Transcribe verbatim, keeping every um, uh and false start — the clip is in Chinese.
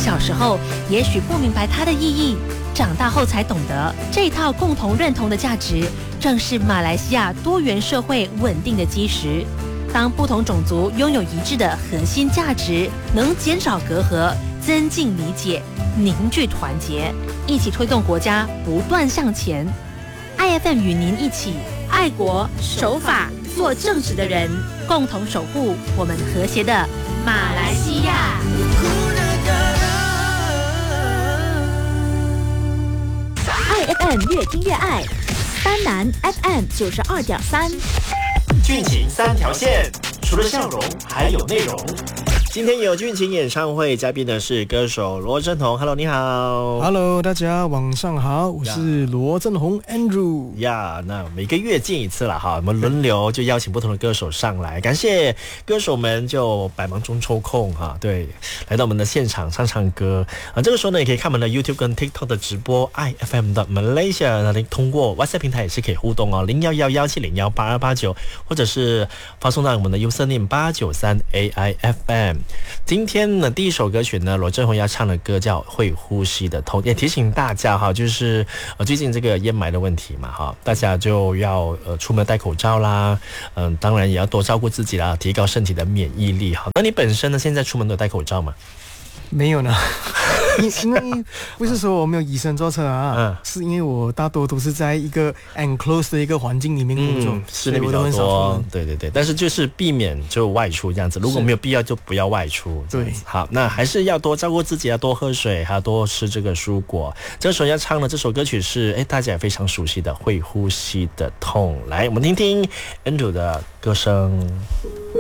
小时候也许不明白它的意义，长大后才懂得，这套共同认同的价值，正是马来西亚多元社会稳定的基石。当不同种族拥有一致的核心价值，能减少隔阂，增进理解，凝聚团结，一起推动国家不断向前。I F M 与您一起爱国守法做正直的人，共同守护我们和谐的马来西亚。 I F M 越听越爱，丹南 F M 九十二点三， 俊情三条线，除了笑容还有内容。今天有俊情演唱会，嘉宾的是歌手罗振宏。Hello， 你好。 Hello， 大家晚上好，我是罗振宏 Andrew。 呀、yeah, 那每个月见一次了哈，我们轮流就邀请不同的歌手上来，感谢歌手们就百忙中抽空哈，对，来到我们的现场唱唱歌啊。这个时候呢，也可以看我们的 YouTube 跟 TikTok 的直播 ，I F M 的 Malaysia， 那您通过 WhatsApp 平台也是可以互动哦，零幺幺幺七零幺八二八九，或者是发送到我们的 Username 八九三 A I F M。今天呢，第一首歌曲呢，罗振宏要唱的歌叫《会呼吸的痛》，也提醒大家哈，就是呃最近这个烟霾的问题嘛哈，大家就要呃出门戴口罩啦，嗯、呃，当然也要多照顾自己啦，提高身体的免疫力哈。那你本身呢，现在出门都戴口罩吗？ 没有呢，因为不是说我没有以身作则啊、嗯，是因为我大多都是在一个 enclosed 的一个环境里面工作， 嗯、室内比较多，对对对，但是就是避免就外出这样子，如果没有必要就不要外出。对，好，那还是要多照顾自己，要多喝水，还要多吃这个蔬果。这首要唱的这首歌曲是哎大家也非常熟悉的《会呼吸的痛》，来我们听听 Andrew 的歌声。